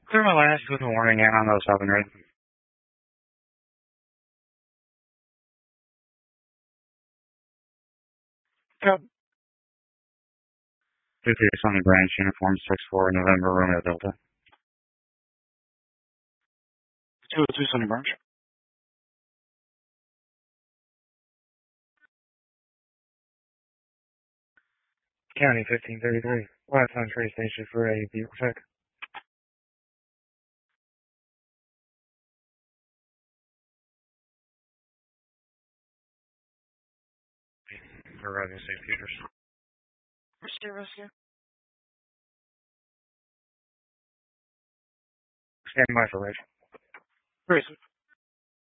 Clear my last with a warning and on those 700. Yep. 2-3 Sunny Branch, Uniform 6-4, November, Romeo Delta. 2-2 Sunny Branch. County 1533. Last on trace station for a vehicle check. For Rising Safe Futures. Rescue. Stand by for Rage. Grace.